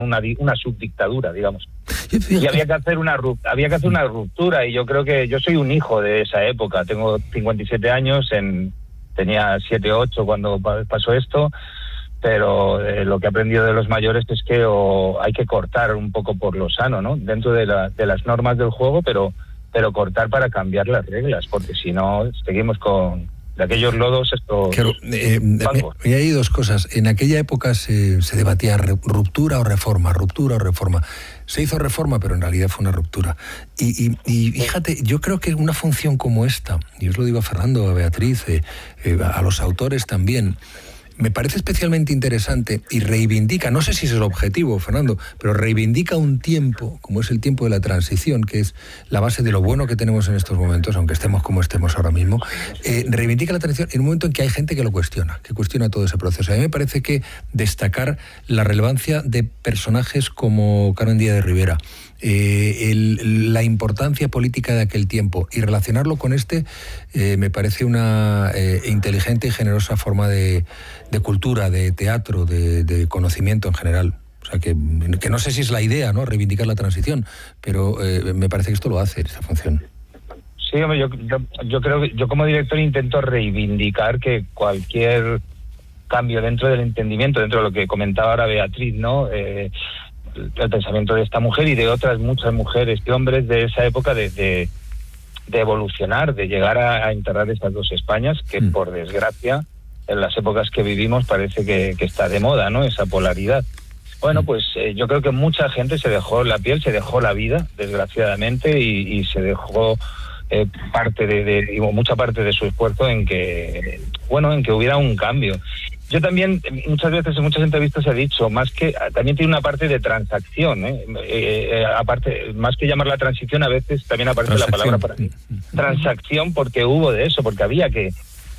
una subdictadura, digamos. Y había que hacer una ruptura, y yo creo que yo soy un hijo de esa época. Tengo 57 años, tenía 7, 8 cuando pasó esto, pero lo que he aprendido de los mayores es que hay que cortar un poco por lo sano, ¿no? Dentro de las normas del juego, pero cortar para cambiar las reglas, porque si no seguimos con de aquellos lodos estos. Claro, y hay dos cosas. En aquella época se debatía ruptura o reforma. Se hizo reforma, pero en realidad fue una ruptura. Y fíjate, yo creo que una función como esta, y os lo digo a Fernando, a Beatriz, a los autores también, me parece especialmente interesante y reivindica, no sé si es el objetivo, Fernando, pero reivindica un tiempo, como es el tiempo de la transición, que es la base de lo bueno que tenemos en estos momentos, aunque estemos como estemos ahora mismo, reivindica la transición en un momento en que hay gente que cuestiona todo ese proceso. A mí me parece que destacar la relevancia de personajes como Carmen Díaz de Rivera, la importancia política de aquel tiempo y relacionarlo con me parece una inteligente y generosa forma de cultura, de teatro, de conocimiento en general. O sea, que no sé si es la idea, ¿no?, reivindicar la transición, pero me parece que esto lo hace, esta función. Sí, hombre, yo creo que yo como director intento reivindicar que cualquier cambio dentro del entendimiento, dentro de lo que comentaba ahora Beatriz, ¿no?, el pensamiento de esta mujer y de otras muchas mujeres y hombres de esa época de evolucionar, de llegar a integrar estas dos Españas, que por desgracia en las épocas que vivimos parece que está de moda, ¿no?, esa polaridad. Bueno, pues yo creo que mucha gente se dejó la piel, se dejó la vida, desgraciadamente, y se dejó mucha parte de su esfuerzo en que hubiera un cambio. Yo también, muchas veces en muchas entrevistas he dicho, también tiene una parte de transacción, aparte, más que llamarla transición, a veces también aparece la palabra para mí. Transacción, porque hubo de eso, porque había que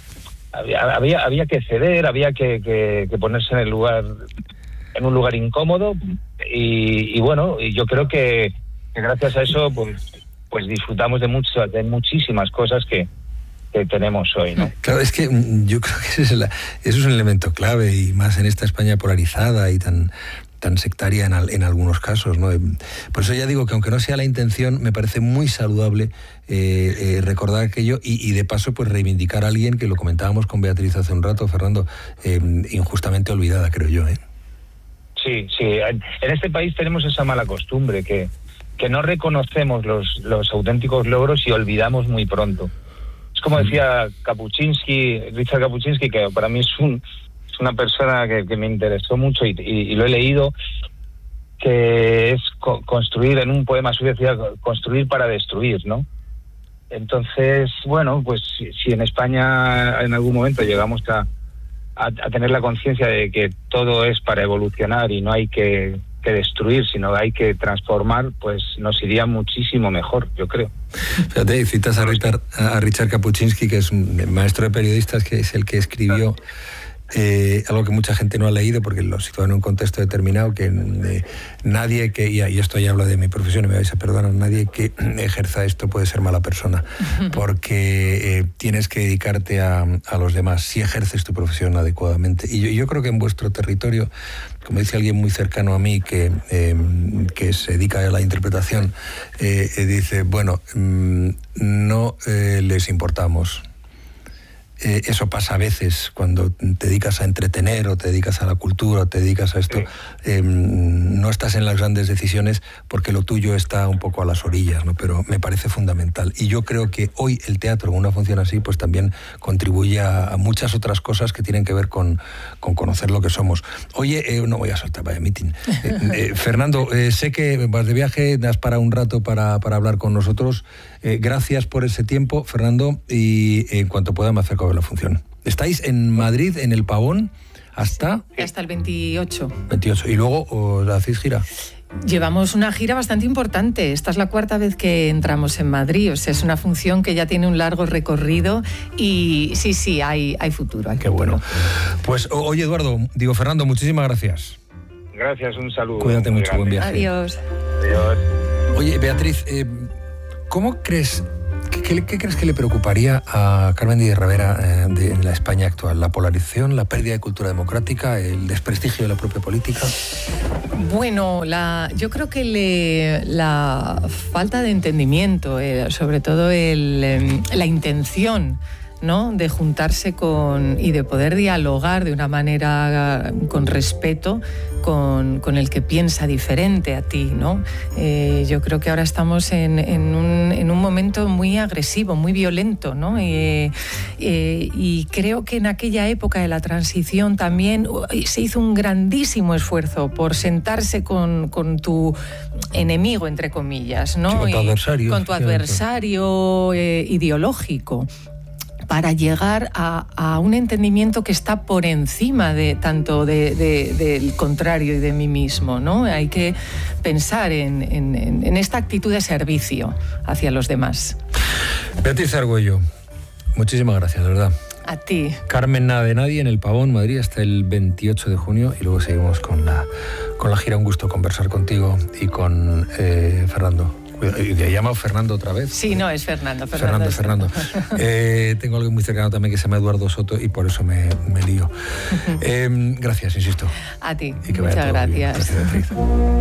ceder, había que ponerse en un lugar incómodo, y bueno, y yo creo que gracias a eso pues disfrutamos de muchísimas cosas que tenemos hoy, ¿no? Claro, es que yo creo que eso es un elemento clave, y más en esta España polarizada y tan sectaria en algunos casos, ¿no? Por eso ya digo que aunque no sea la intención, me parece muy saludable recordar aquello y de paso pues reivindicar a alguien que lo comentábamos con Beatriz hace un rato, Fernando, injustamente olvidada, creo yo, ¿eh? Sí, en este país tenemos esa mala costumbre que no reconocemos los auténticos logros y olvidamos muy pronto. Es como decía Richard Kapuscinski, que para mí es una persona que me interesó mucho y lo he leído, que es construir, en un poema suyo decía, construir para destruir, ¿no? Entonces, bueno, pues si en España en algún momento llegamos a tener la conciencia de que todo es para evolucionar y no hay que destruir, sino hay que transformar, pues nos iría muchísimo mejor, yo creo. Fíjate, citas a Richard Kapuscinski, que es un maestro de periodistas, que es el que escribió algo que mucha gente no ha leído porque lo sitúa en un contexto determinado, que nadie y esto ya hablo de mi profesión y me vais a perdonar, nadie que ejerza esto puede ser mala persona, porque tienes que dedicarte a los demás si ejerces tu profesión adecuadamente. Y yo creo que en vuestro territorio, como dice alguien muy cercano a mí que se dedica a la interpretación, dice, bueno, no les importamos. Eso pasa a veces cuando te dedicas a entretener o te dedicas a la cultura o te dedicas a esto. No estás en las grandes decisiones porque lo tuyo está un poco a las orillas, ¿no? Pero me parece fundamental. Y yo creo que hoy el teatro, con una función así, pues también contribuye a muchas otras cosas que tienen que ver con conocer lo que somos. Oye, no voy a soltar, vaya meeting. Fernando, sé que vas de viaje, das para un rato para hablar con nosotros. Gracias por ese tiempo, Fernando, y en cuanto pueda me acerco a ver la función. ¿Estáis en Madrid, en el Pavón, hasta el 28? 28. ¿Y luego os hacéis gira? Llevamos una gira bastante importante. Esta es la 4ª vez que entramos en Madrid. O sea, es una función que ya tiene un largo recorrido y sí, hay futuro. Qué bueno. Pues, oye, Fernando, muchísimas gracias. Gracias, un saludo. Cuídate mucho, buen viaje. Adiós. Adiós. Oye, Beatriz, ¿cómo crees, ¿Qué crees que le preocuparía a Carmen Díaz Ravera en la España actual? ¿La polarización, la pérdida de cultura democrática, el desprestigio de la propia política? Bueno, yo creo que la falta de entendimiento, sobre todo la intención, ¿no?, de juntarse y de poder dialogar de una manera con respeto con el que piensa diferente a ti, ¿no? Yo creo que ahora estamos en un momento muy agresivo, muy violento, ¿no? Y creo que en aquella época de la transición también se hizo un grandísimo esfuerzo por sentarse con tu enemigo, entre comillas, ¿no? Sí, con tu adversario. Con tu adversario ideológico, para llegar a un entendimiento que está por encima tanto del contrario y de mí mismo, ¿no? Hay que pensar en esta actitud de servicio hacia los demás. Beatriz Argüello, muchísimas gracias, de verdad. A ti. Carmen Nada de Nadie en el Pavón, Madrid, hasta el 28 de junio y luego seguimos con la gira. Un gusto conversar contigo y con Fernando. ¿Te llama Fernando otra vez? Sí, no, es Fernando. Fernando. Tengo alguien muy cercano también que se llama Eduardo Soto y por eso me lío. Gracias, insisto. A ti, y que muchas gracias. Gracias, Beatriz.